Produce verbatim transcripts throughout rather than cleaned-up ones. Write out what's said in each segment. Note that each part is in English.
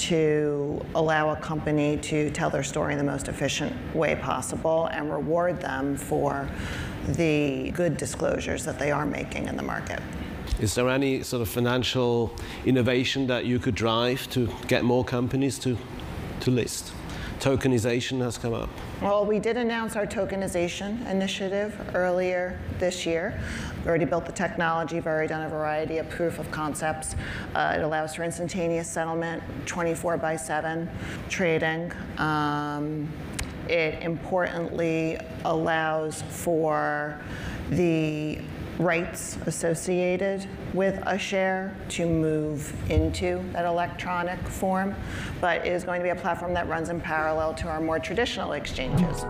to allow a company to tell their story in the most efficient way possible and reward them for the good disclosures that they are making in the market. Is there any sort of financial innovation that you could drive to get more companies to, to list? Tokenization has come up. Well, we did announce our tokenization initiative earlier this year. We already built the technology, we've already done a variety of proof of concepts. Uh, it allows for instantaneous settlement, twenty-four by seven trading. Um, it importantly allows for the rights associated with a share to move into that electronic form, but it is going to be a platform that runs in parallel to our more traditional exchanges.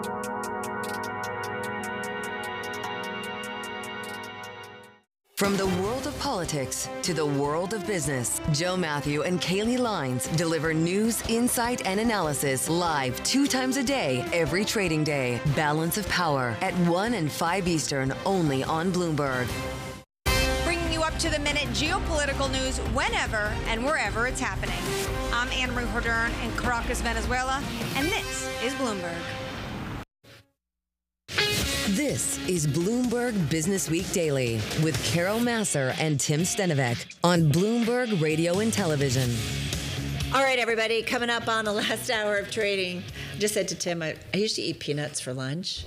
From the world of politics to the world of business, Joe Matthew and Kaylee Lines deliver news, insight, and analysis live two times a day, every trading day. Balance of Power at one and five Eastern, only on Bloomberg. Bringing you up to the minute geopolitical news whenever and wherever it's happening. I'm Anne-Marie Hordern in Caracas, Venezuela, and this is Bloomberg. This is Bloomberg Business Week Daily with Carol Massar and Tim Stenovec on Bloomberg Radio and Television. All right, everybody, coming up on the last hour of trading. I just said to Tim, I, I usually eat peanuts for lunch.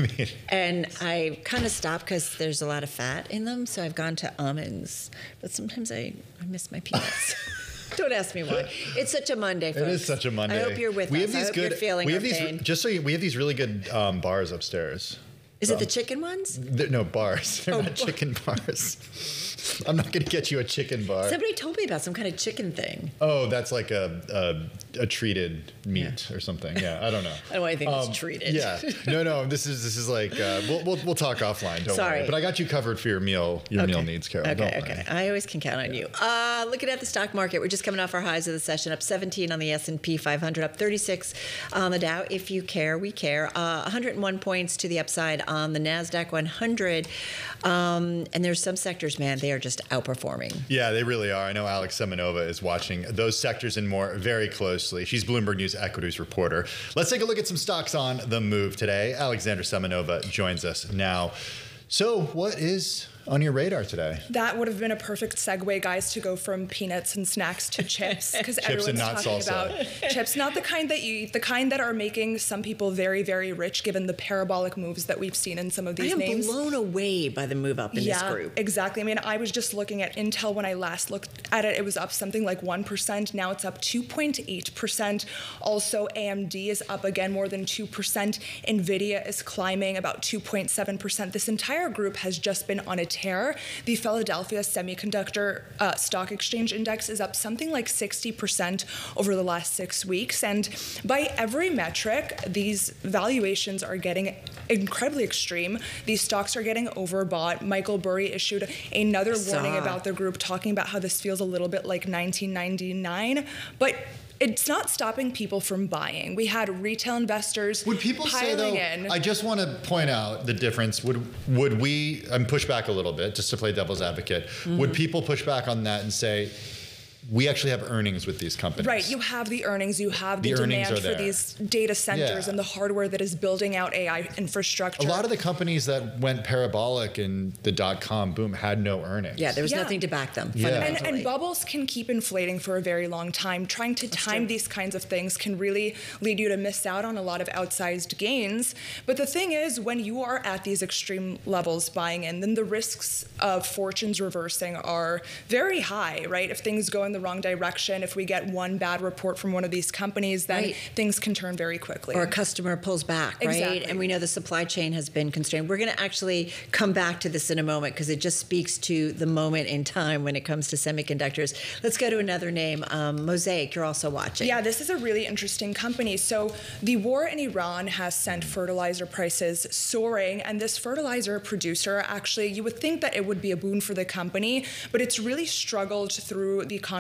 And I kind of stopped because there's a lot of fat in them, so I've gone to almonds. But sometimes I, I miss my peanuts. Don't ask me why. It's such a Monday, folks. It is such a Monday. I hope you're with we us. Have these I hope good, you're feeling we have our these, pain. Just so you, we have these really good um, bars upstairs. Is um, it the chicken ones? No, bars. They're Oh, not chicken bars. I'm not going to get you a chicken bar. Somebody told me about some kind of chicken thing. Oh, that's like a a, a treated meat yeah. or something. Yeah, I don't know. I don't want anything um, that's treated. Yeah, no, no. This is this is like uh, we'll, we'll we'll talk offline. Don't Sorry. worry. But I got you covered for your meal your okay. meal needs, Carol. Okay, don't okay. worry. I always can count on you. Uh, looking at the stock market, we're just coming off our highs of the session, up seventeen on the S and P five hundred, up thirty-six on the Dow. If you care, we care. Uh, one hundred one points to the upside on the NASDAQ one hundred. Um, and there's some sectors, man, they are just outperforming. Yeah, they really are. I know Alex Semenova is watching those sectors and more very closely. She's Bloomberg News equities reporter. Let's take a look at some stocks on the move today. Alexandra Semenova joins us now. So what is on your radar today? That would have been a perfect segue, guys, to go from peanuts and snacks to chips, because everyone's and not talking salsa. about chips, not the kind that you eat, the kind that are making some people very, very rich, given the parabolic moves that we've seen in some of these I am names. blown away by the move up in yeah, this group. Exactly. I mean, I was just looking at Intel when I last looked at it. It was up something like one percent. Now it's up two point eight percent. Also, A M D is up again more than two percent. NVIDIA is climbing about two point seven percent. This entire group has just been on a tear. The Philadelphia Semiconductor uh, Stock Exchange Index is up something like sixty percent over the last six weeks. And by every metric, these valuations are getting incredibly extreme. These stocks are getting overbought. Michael Burry issued another warning Saw. about the group, talking about how this feels a little bit like nineteen ninety-nine. But it's not stopping people from buying. We had retail investors Would people say, piling though, in. I just want to point out the difference. Would would we, and push back a little bit, just to play devil's advocate, mm-hmm. would people push back on that and say, we actually have earnings with these companies? Right, you have the earnings, you have the, The earnings demand are for there. these data centers Yeah. and the hardware that is building out A I infrastructure. A lot of the companies that went parabolic in the dot-com boom had no earnings. Yeah, there was Yeah. nothing to back them, Yeah. fundamentally. And, and bubbles can keep inflating for a very long time. Trying to time true. these kinds of things can really lead you to miss out on a lot of outsized gains. But the thing is, when you are at these extreme levels buying in, then the risks of fortunes reversing are very high, right? If things go in the wrong direction, if we get one bad report from one of these companies, then Right. things can turn very quickly. Or a customer pulls back, right? Exactly. And we know the supply chain has been constrained. We're going to actually come back to this in a moment because it just speaks to the moment in time when it comes to semiconductors. Let's go to another name, um, Mosaic. You're also watching. Yeah, this is a really interesting company. So the war in Iran has sent fertilizer prices soaring, and this fertilizer producer, actually, you would think that it would be a boon for the company, but it's really struggled through the conflict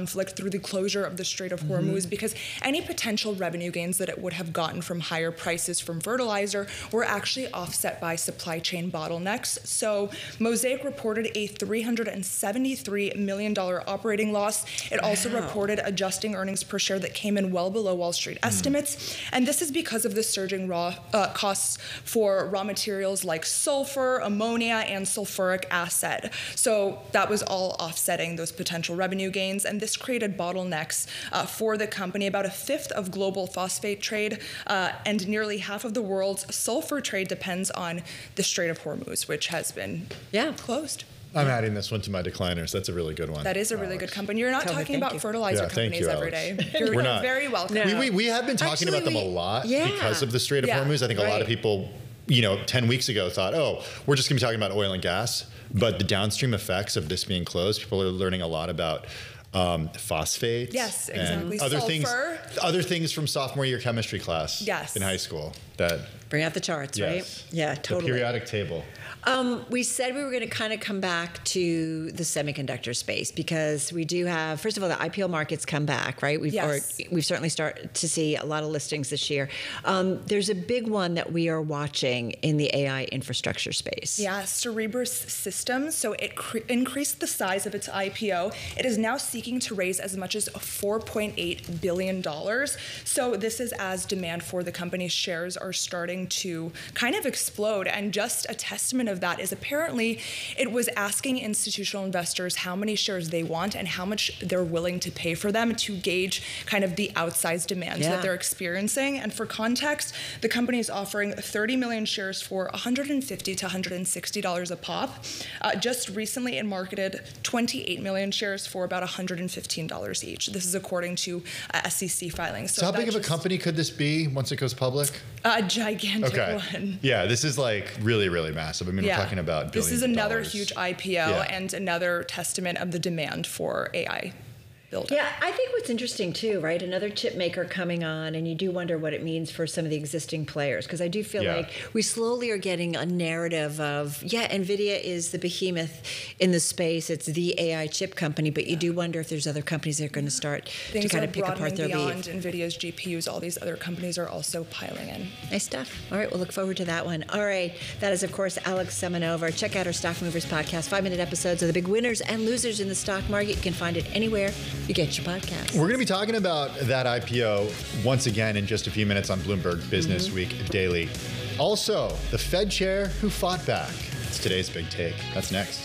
conflict through the closure of the Strait of Hormuz, mm-hmm. because any potential revenue gains that it would have gotten from higher prices from fertilizer were actually offset by supply chain bottlenecks. So Mosaic reported a three hundred seventy-three million dollars operating loss. It also wow. reported adjusting earnings per share that came in well below Wall Street mm. estimates. And this is because of the surging raw uh, costs for raw materials like sulfur, ammonia, and sulfuric acid. So that was all offsetting those potential revenue gains. And this created bottlenecks uh, for the company. About a fifth of global phosphate trade uh, and nearly half of the world's sulfur trade depends on the Strait of Hormuz, which has been yeah. closed. I'm adding this one to my decliners. That's a really good one. That is a really Alex. good company. You're not Tell talking me, about you. fertilizer yeah, companies you, every day. You're We're not. very welcome. No. We, we, we have been talking Actually, about them we, a lot yeah. because of the Strait of yeah, Hormuz. I think right. a lot of people, you know, ten weeks ago thought, oh, we're just going to be talking about oil and gas. But the downstream effects of this being closed, people are learning a lot about Um, phosphates. Yes, exactly. And other Sulfur. things, other things from sophomore year chemistry class. Yes. In high school. That bring out the charts, yes. right? Yeah, totally. The periodic table. Um, we said we were going to kind of come back to the semiconductor space because we do have, first of all, the I P O markets come back, right? We've yes. or we've certainly started to see a lot of listings this year. Um, there's a big one that we are watching in the A I infrastructure space. Yeah, Cerebras Systems. So it cre- increased the size of its I P O. It is now seeking to raise as much as four point eight billion dollars. So this is as demand for the company's shares are starting to kind of explode. And just a testament of that is apparently it was asking institutional investors how many shares they want and how much they're willing to pay for them to gauge kind of the outsized demand yeah. that they're experiencing. And for context, the company is offering thirty million shares for one hundred fifty to one hundred sixty dollars a pop. Uh, just recently, it marketed twenty-eight million shares for about one hundred fifteen dollars each. This is according to uh, S E C filings. So, so how big of a company could this be once it goes public? A gigantic okay. one. Yeah, this is like really, really massive. I mean, yeah. we're talking about billions This is another of dollars. huge I P O yeah. and another testament of the demand for A I. Build yeah, I think what's interesting too, right? Another chip maker coming on, and you do wonder what it means for some of the existing players, because I do feel yeah. like we slowly are getting a narrative of, yeah, NVIDIA is the behemoth in the space. It's the A I chip company, but you yeah. do wonder if there's other companies that are going to start Things to kind of pick apart their beyond beef. NVIDIA's G P Us, all these other companies are also piling in. Nice stuff. All right, we'll look forward to that one. All right, that is, of course, Alex Semenova. Check out our Stock Movers podcast, five-minute episodes of the big winners and losers in the stock market. You can find it anywhere you get your podcast. We're going to be talking about that I P O once again in just a few minutes on Bloomberg Business mm-hmm. Week Daily. Also, the Fed chair who fought back. It's today's big take. That's next.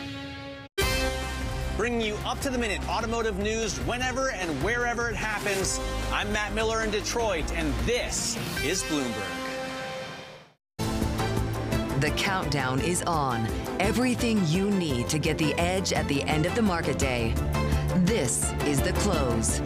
Bringing you up-to-the-minute automotive news whenever and wherever it happens. I'm Matt Miller in Detroit, and this is Bloomberg. The countdown is on. Everything you need to get the edge at the end of the market day. This is The Close.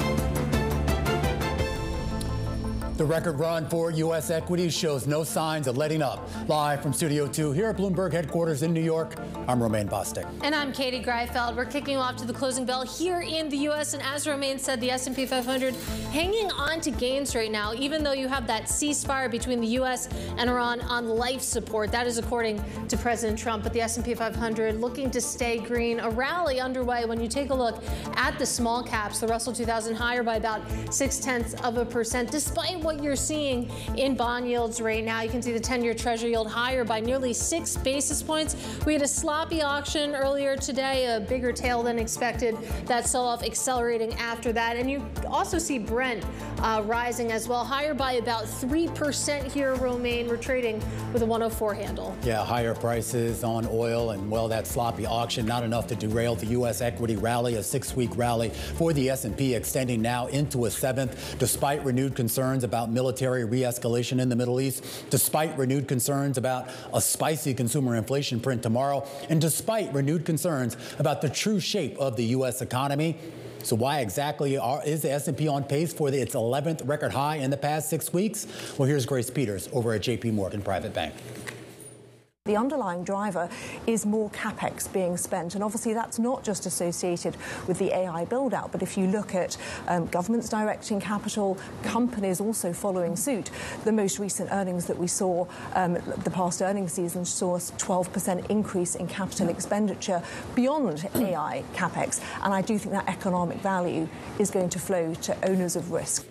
The record run for U S equities shows no signs of letting up. Live from Studio two here at Bloomberg headquarters in New York, I'm Romaine Bostick. And I'm Katie Greifeld. We're kicking off to the closing bell here in the U S. And as Romaine said, the S and P five hundred hanging on to gains right now, even though you have that ceasefire between the U S and Iran on life support. That is according to President Trump. But the S and P five hundred looking to stay green. A rally underway when you take a look at the small caps. The Russell two thousand higher by about six tenths of a percent, despite what you're seeing in bond yields right now. You can see the ten-year Treasury yield higher by nearly six basis points. We had a sloppy auction earlier today, a bigger tail than expected. That sell-off accelerating after that. And you also see Brent uh, rising as well, higher by about three percent here, Romaine. We're trading with a one oh four handle. Yeah, higher prices on oil and, well, that sloppy auction, not enough to derail the U S equity rally, a six-week rally for the S and P extending now into a seventh, despite renewed concerns about military re-escalation in the Middle East, despite renewed concerns about a spicy consumer inflation print tomorrow, and despite renewed concerns about the true shape of the U S economy. So why exactly are, is the S and P on pace for the, its eleventh record high in the past six weeks? Well, here's Grace Peters over at J P Morgan Private Bank. The underlying driver is more capex being spent, and obviously that's not just associated with the A I build-out, but if you look at um, governments directing capital, companies also following suit. The most recent earnings that we saw, um, the past earnings season, saw a twelve percent increase in capital expenditure beyond A I capex, and I do think that economic value is going to flow to owners of risk.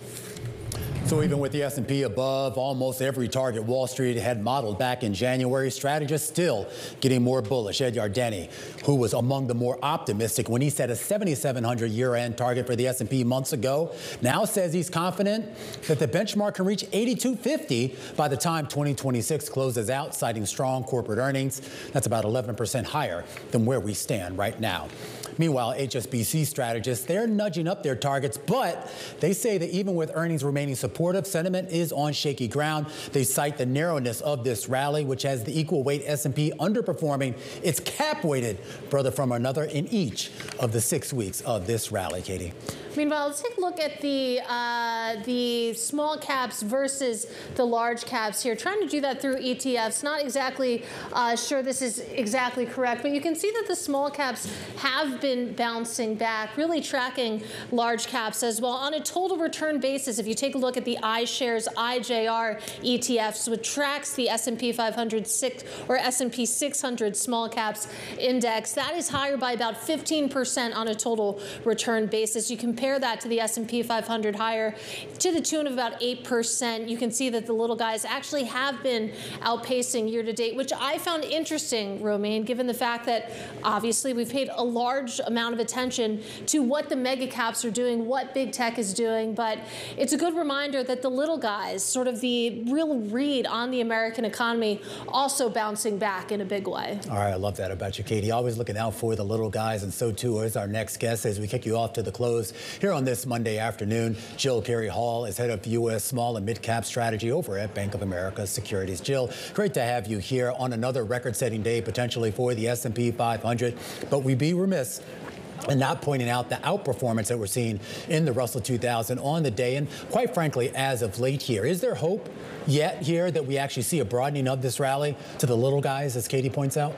So even with the S and P above almost every target Wall Street had modeled back in January, strategists still getting more bullish. Ed Yardeni, who was among the more optimistic when he set a seventy-seven hundred year-end target for the S and P months ago, now says he's confident that the benchmark can reach eighty-two fifty by the time twenty twenty-six closes out, citing strong corporate earnings. That's about eleven percent higher than where we stand right now. Meanwhile, H S B C strategists, they're nudging up their targets, but they say that even with earnings remaining supportive, sentiment is on shaky ground. They cite the narrowness of this rally, which has the equal weight S and P underperforming its cap-weighted brother from another in each of the six weeks of this rally, Katie. Meanwhile, let's take a look at the uh, the small caps versus the large caps here. Trying to do that through E T Fs. Not exactly uh, sure this is exactly correct, but you can see that the small caps have been bouncing back, really tracking large caps as well. On a total return basis, if you take a look at the iShares I J R E T Fs, which tracks the S and P five hundred six or S and P six hundred small caps index, that is higher by about fifteen percent on a total return basis. You compare that to the S and P five hundred higher to the tune of about eight percent. You can see that the little guys actually have been outpacing year to date, which I found interesting, Romaine, given the fact that obviously we've paid a large amount of attention to what the mega caps are doing, what big tech is doing, but it's a good reminder that the little guys, sort of the real read on the American economy, also bouncing back in a big way. All right, I love that about you, Katie. Always looking out for the little guys, and so too is our next guest as we kick you off to the close. Here on this Monday afternoon, Jill Carey Hall is head of U S small and mid-cap strategy over at Bank of America Securities. Jill, great to have you here on another record-setting day potentially for the S and P five hundred, but we'd be remiss and not pointing out the outperformance that we're seeing in the Russell two thousand on the day, and quite frankly, as of late here. Is there hope yet here that we actually see a broadening of this rally to the little guys, as Katie points out?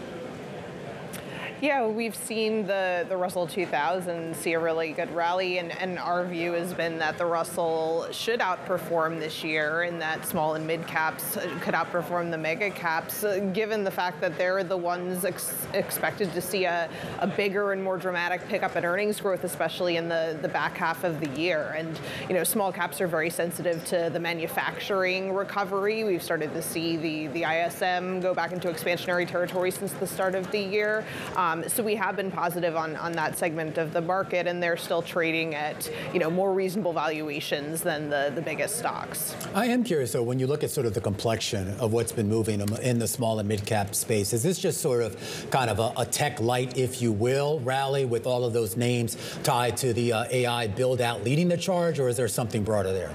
Yeah, we've seen the, the Russell two thousand see a really good rally, and, and our view has been that the Russell should outperform this year, and that small and mid caps could outperform the mega caps, uh, given the fact that they're the ones ex expected to see a, a bigger and more dramatic pickup in earnings growth, especially in the, the back half of the year. And, you know, small caps are very sensitive to the manufacturing recovery. We've started to see the, the I S M go back into expansionary territory since the start of the year. Um, so we have been positive on, on that segment of the market, and they're still trading at, you know, more reasonable valuations than the, the biggest stocks. I am curious, though, when you look at sort of the complexion of what's been moving in the small and mid-cap space, is this just sort of kind of a, a tech light, if you will, rally with all of those names tied to the uh, A I build-out leading the charge, or is there something broader there?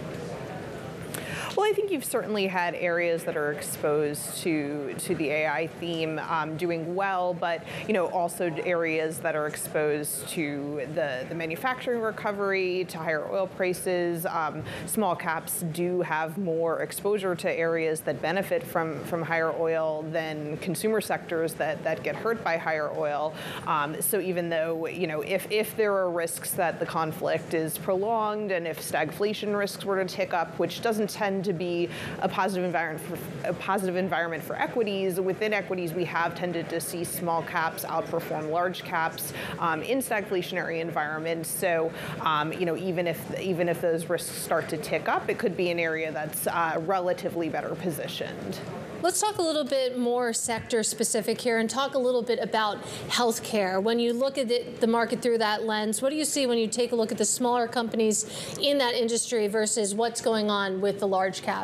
Well, I think you've certainly had areas that are exposed to to the A I theme um, doing well, but you know also areas that are exposed to the the manufacturing recovery, to higher oil prices. Um, small caps do have more exposure to areas that benefit from from higher oil than consumer sectors that that get hurt by higher oil. Um, so even though you know if if there are risks that the conflict is prolonged, and if stagflation risks were to tick up, which doesn't tend to be a positive environment for a positive environment for equities. Within equities, we have tended to see small caps outperform large caps um, in stagflationary environments. So, um, you know, even if even if those risks start to tick up, it could be an area that's uh, relatively better positioned. Let's talk a little bit more sector specific here and talk a little bit about healthcare. When you look at it, the market through that lens, what do you see when you take a look at the smaller companies in that industry versus what's going on with the large cap?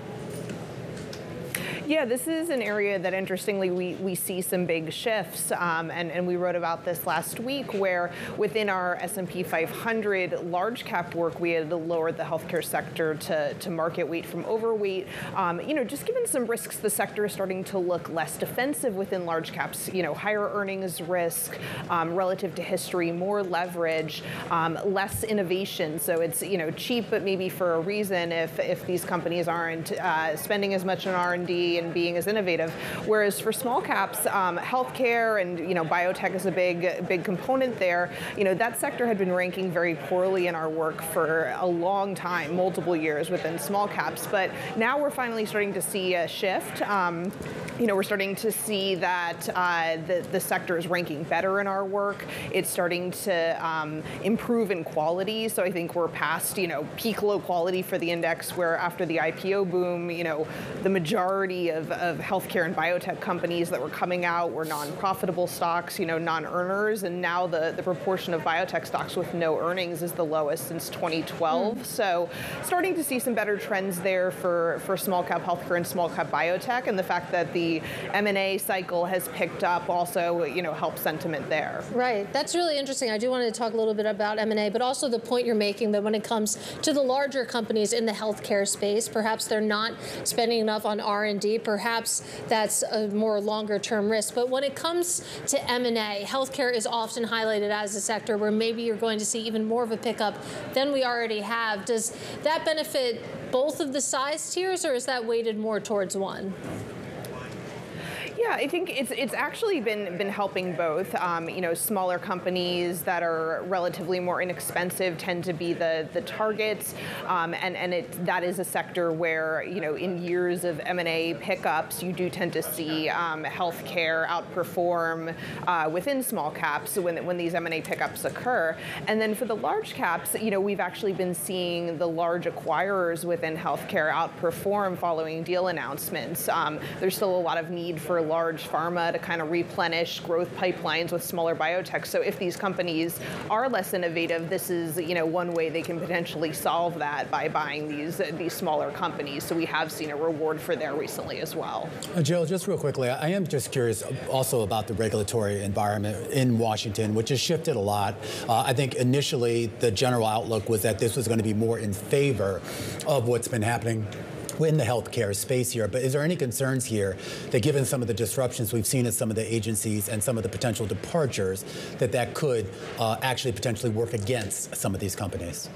Yeah, this is an area that, interestingly, we, we see some big shifts, um, and, and we wrote about this last week, where within our S and P five hundred large cap work, we had lowered the healthcare sector to, to market weight from overweight. Um, you know, just given some risks, the sector is starting to look less defensive within large caps, you know, higher earnings risk um, relative to history, more leverage, um, less innovation. So it's, you know, cheap, but maybe for a reason if, if these companies aren't uh, spending as much on R and D technology and being as innovative. Whereas for small caps, um, healthcare and you know biotech is a big big component there. You know that sector had been ranking very poorly in our work for a long time, multiple years within small caps. But now we're finally starting to see a shift. Um, you know we're starting to see that uh, the the sector is ranking better in our work. It's starting to um, improve in quality. So I think we're past you know peak low quality for the index, where after the I P O boom, you know the majority of, of healthcare and biotech companies that were coming out were non-profitable stocks, you know, non-earners, and now the, the proportion of biotech stocks with no earnings is the lowest since twenty twelve. Mm. So starting to see some better trends there for, for small cap healthcare and small cap biotech, and the fact that the M and A cycle has picked up also, you know, helps sentiment there. Right. That's really interesting. I do want to talk a little bit about M and A, but also the point you're making that when it comes to the larger companies in the healthcare space, perhaps they're not spending enough on R and D. Perhaps that's a more longer-term risk. But when it comes to M and A, healthcare is often highlighted as a sector where maybe you're going to see even more of a pickup than we already have. Does that benefit both of the size tiers, or is that weighted more towards one? Yeah, I think it's it's actually been been helping both. Um, you know, smaller companies that are relatively more inexpensive tend to be the the targets, um, and and it that is a sector where you know in years of M and A pickups, you do tend to see um, healthcare outperform uh, within small caps when when these M and A pickups occur. And then for the large caps, you know, we've actually been seeing the large acquirers within healthcare outperform following deal announcements. Um, there's still a lot of need for large pharma to kind of replenish growth pipelines with smaller biotech. So if these companies are less innovative, this is you know one way they can potentially solve that by buying these uh, these smaller companies. So we have seen a reward for there recently as well. Uh, Jill, just real quickly, I am just curious also about the regulatory environment in Washington, which has shifted a lot. Uh, I think initially the general outlook was that this was going to be more in favor of what's been happening in the healthcare space here. But is there any concerns here that given some of the disruptions we've seen at some of the agencies and some of the potential departures, that that could uh, actually potentially work against some of these companies?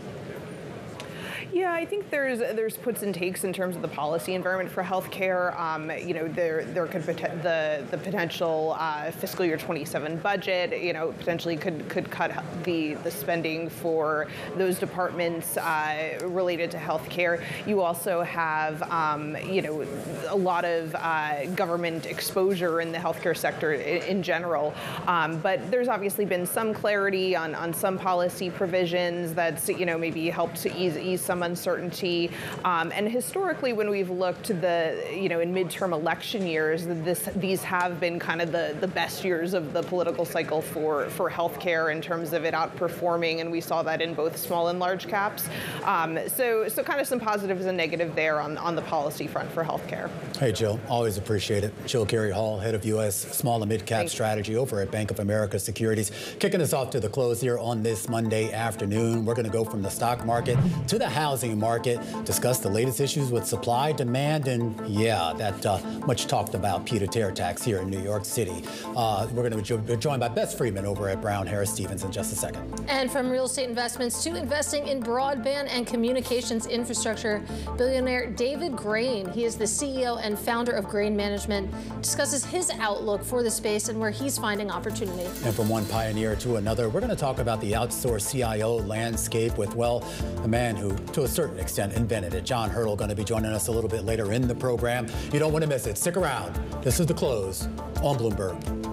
Yeah, I think there's there's puts and takes in terms of the policy environment for healthcare. Um, you know, there there could pot- the the potential uh, fiscal year twenty-seven budget. You know, potentially could could cut the the spending for those departments uh, related to healthcare. You also have um, you know a lot of uh, government exposure in the healthcare sector in, in general. Um, but there's obviously been some clarity on on some policy provisions that's you know maybe helped to ease ease some uncertainty. Um, and historically, when we've looked to the, you know, in midterm election years, this these have been kind of the, the best years of the political cycle for, for healthcare in terms of it outperforming, and we saw that in both small and large caps. Um, so, so kind of some positives and negative there on, on the policy front for healthcare. Hey, Jill, always appreciate it. Jill Carey-Hall, head of U S small and mid-cap Thanks. strategy over at Bank of America Securities. Kicking us off to the close here on this Monday afternoon. We're going to go from the stock market to the housing market, discuss the latest issues with supply, demand, and yeah, that uh, much talked about pied-à-terre tax here in New York City. Uh, we're going to be joined by Bess Friedman over at Brown Harris Stevens in just a second. And from real estate investments to investing in broadband and communications infrastructure, billionaire David Grain, he is the C E O and founder of Grain Management, discusses his outlook for the space and where he's finding opportunity. And from one pioneer to another, we're going to talk about the outsourced C I O landscape with, well, a man who, to a certain extent, invented it. John Hurdle going to be joining us a little bit later in the program. You don't want to miss it. Stick around. This is The Close on Bloomberg.